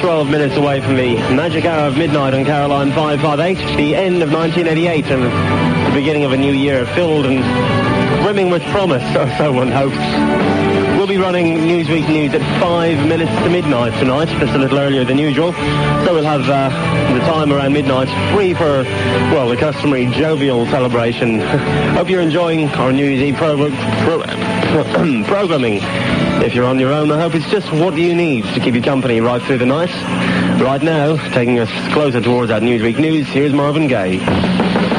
12 minutes away from the magic hour of midnight on Caroline 558, the end of 1988 and the beginning of a new year filled and brimming with promise, so one hopes. We'll be running Newsweek News at 5 minutes to midnight tonight, just a little earlier than usual. So we'll have the time around midnight free for, well, the customary jovial celebration. Hope you're enjoying our New Year's Eve programming. If you're on your own, I hope it's just what you need to keep you company right through the night. Right now, taking us closer towards that Newsweek News, here's Marvin Gaye.